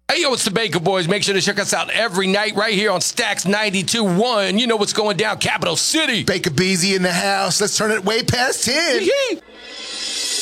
Hey, yo, it's the Baker Boys. Make sure to check us out every night right here on Stacks 92.1. You know what's going down, Capital City. Baker Beezy in the house. Let's turn it way past 10. Yee-hee.